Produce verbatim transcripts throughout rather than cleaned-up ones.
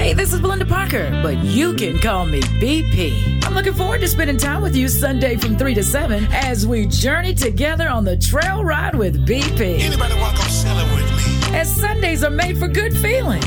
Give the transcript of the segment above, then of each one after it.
Hey, this is Belinda Parker, but you can call me B P. I'm looking forward to spending time with you Sunday from three to seven as we journey together on the trail ride with B P. Anybody want to go sailing with me? As Sundays are made for good feelings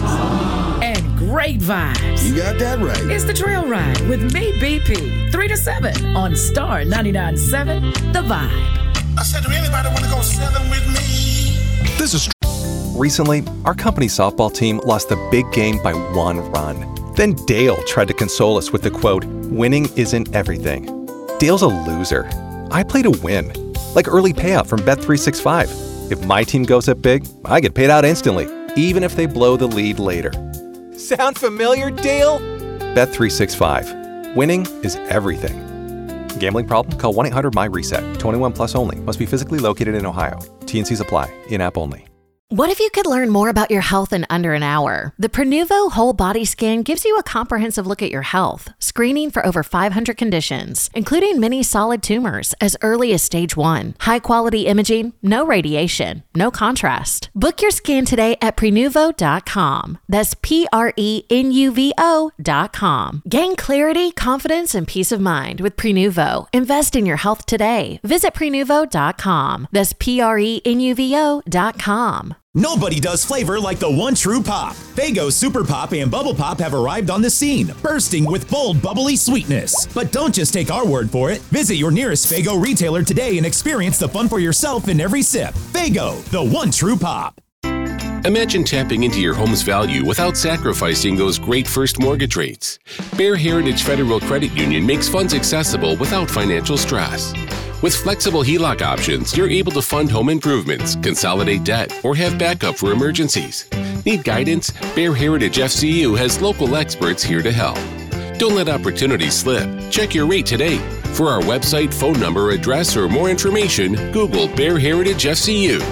and great vibes. You got that right. It's the trail ride with me, B P, three to seven on Star ninety-nine point seven, The Vibe. I said, do anybody want to go sailing with me? This is Recently, our company softball team lost the big game by one run. Then Dale tried to console us with the quote, "Winning isn't everything." Dale's a loser. I play to win. Like early payout from Bet three sixty-five. If my team goes up big, I get paid out instantly, even if they blow the lead later. Sound familiar, Dale? Bet three sixty-five. Winning is everything. Gambling problem? Call one eight hundred M Y reset. twenty-one plus only. Must be physically located in Ohio. T N Cs apply. In-app only. What if you could learn more about your health in under an hour? The Prenuvo Whole Body Scan gives you a comprehensive look at your health, screening for over five hundred conditions, including many solid tumors as early as stage one. High-quality imaging, no radiation, no contrast. Book your scan today at Prenuvo dot com. That's P R E N U V O dot com. Gain clarity, confidence, and peace of mind with Prenuvo. Invest in your health today. Visit Prenuvo dot com. That's P R E N U V O dot com. Nobody does flavor like the one true pop. Faygo Super Pop and Bubble Pop have arrived on the scene, bursting with bold, bubbly sweetness. But don't just take our word for it. Visit your nearest Faygo retailer today and experience the fun for yourself in every sip. Faygo, the one true pop. Imagine tapping into your home's value without sacrificing those great first mortgage rates. Bear Heritage Federal Credit Union makes funds accessible without financial stress. With flexible H E L O C options, you're able to fund home improvements, consolidate debt, or have backup for emergencies. Need guidance? Bear Heritage F C U has local experts here to help. Don't let opportunities slip. Check your rate today. For our website, phone number, address, or more information, Google Bear Heritage F C U.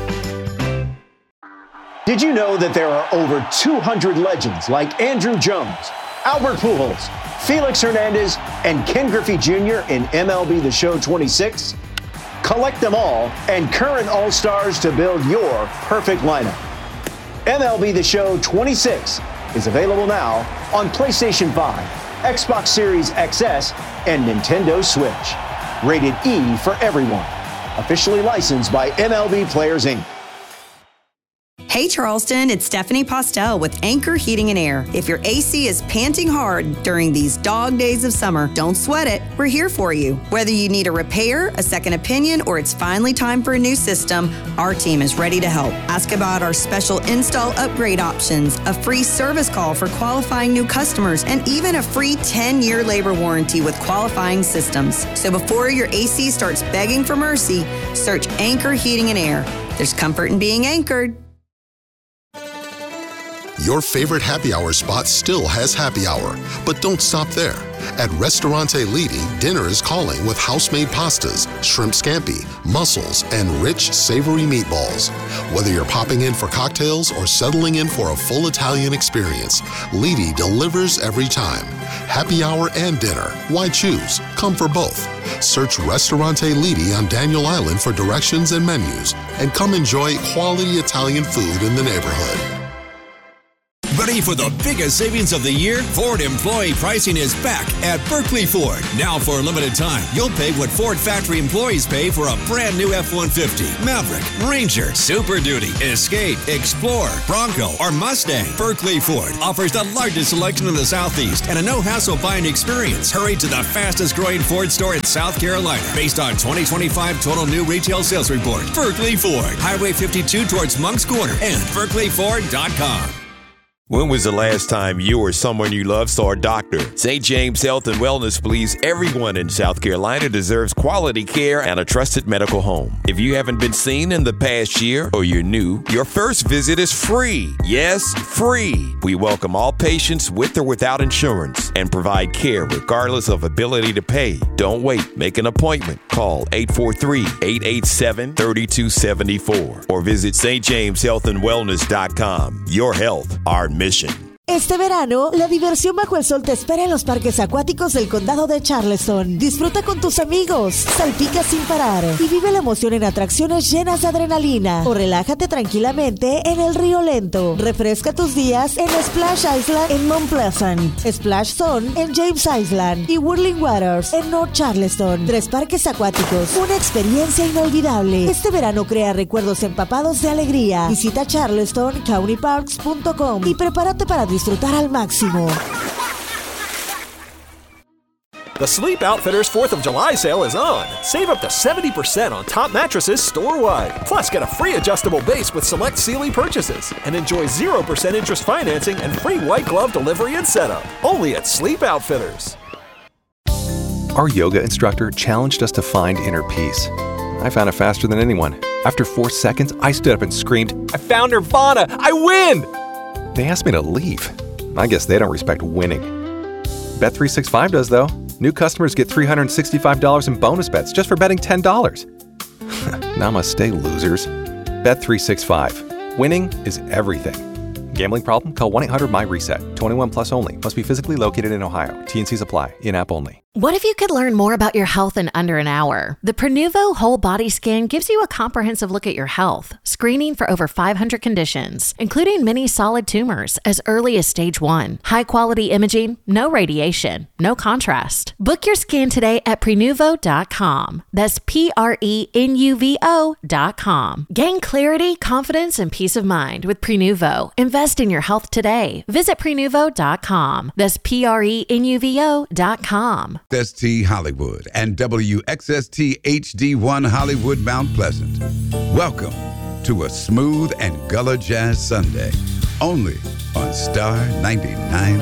Did you know that there are over two hundred legends like Andrew Jones, Albert Pujols, Felix Hernandez, and Ken Griffey Junior in M L B The Show twenty-six? Collect them all and current All-Stars to build your perfect lineup. M L B The Show twenty-six is available now on PlayStation five, Xbox Series X S, and Nintendo Switch. Rated E for everyone. Officially licensed by M L B Players, Incorporated. Hey Charleston, it's Stephanie Postel with Anchor Heating and Air. If your A C is panting hard during these dog days of summer, don't sweat it. We're here for you. Whether you need a repair, a second opinion, or it's finally time for a new system, our team is ready to help. Ask about our special install upgrade options, a free service call for qualifying new customers, and even a free ten-year labor warranty with qualifying systems. So before your A C starts begging for mercy, search Anchor Heating and Air. There's comfort in being anchored. Your favorite happy hour spot still has happy hour, but don't stop there. At Ristorante Lidi, dinner is calling with house-made pastas, shrimp scampi, mussels, and rich, savory meatballs. Whether you're popping in for cocktails or settling in for a full Italian experience, Lidi delivers every time. Happy hour and dinner. Why choose? Come for both. Search Ristorante Lidi on Daniel Island for directions and menus, and come enjoy quality Italian food in the neighborhood. Ready for the biggest savings of the year? Ford employee pricing is back at Berkeley Ford. Now for a limited time, you'll pay what Ford factory employees pay for a brand new F one fifty, Maverick, Ranger, Super Duty, Escape, Explorer, Bronco, or Mustang. Berkeley Ford offers the largest selection in the Southeast and a no-hassle buying experience. Hurry to the fastest growing Ford store in South Carolina based on twenty twenty-five total new retail sales report. Berkeley Ford, Highway fifty-two towards Moncks Corner and berkeley ford dot com. When was the last time you or someone you love saw a doctor? Saint James Health and Wellness believes everyone in South Carolina deserves quality care and a trusted medical home. If you haven't been seen in the past year or you're new, your first visit is free. Yes, free. We welcome all patients with or without insurance and provide care regardless of ability to pay. Don't wait. Make an appointment. Call eight four three, eight eight seven, three two seven four or visit S T James Health and Wellness dot com. Your health, our mission. Este verano, la diversión bajo el sol te espera en los parques acuáticos del condado de Charleston. Disfruta con tus amigos, salpica sin parar y vive la emoción en atracciones llenas de adrenalina. O relájate tranquilamente en el río Lento. Refresca tus días en Splash Island en Mount Pleasant, Splash Zone en James Island y Whirling Waters en North Charleston. Tres parques acuáticos, una experiencia inolvidable. Este verano crea recuerdos empapados de alegría. Visita charleston county parks punto com y prepárate para disfrutar al máximo. The Sleep Outfitters fourth of July sale is on. Save up to seventy percent on top mattresses store-wide. Plus, get a free adjustable base with select Sealy purchases. And enjoy zero percent interest financing and free white glove delivery and setup. Only at Sleep Outfitters. Our yoga instructor challenged us to find inner peace. I found it faster than anyone. After four seconds, I stood up and screamed, "I found Nirvana! I win!" They asked me to leave. I guess they don't respect winning. Bet three sixty-five does, though. New customers get three hundred sixty-five dollars in bonus bets just for betting ten dollars. Namaste, losers. Bet three sixty-five. Winning is everything. Gambling problem? Call one eight hundred M Y reset. twenty-one plus only. Must be physically located in Ohio. T N Cs apply. In-app only. What if you could learn more about your health in under an hour? The Prenuvo Whole Body Scan gives you a comprehensive look at your health, screening for over five hundred conditions, including many solid tumors as early as stage one. High-quality imaging, no radiation, no contrast. Book your scan today at prenuvo dot com. That's P R E N U V O dot com. Gain clarity, confidence, and peace of mind with Prenuvo. Invest in your health today. Visit prenuvo dot com. That's P R E N U V O dot com. S T Hollywood and W X S T H D one Hollywood Mount Pleasant. Welcome to a smooth and gullah jazz Sunday, only on Star ninety-nine.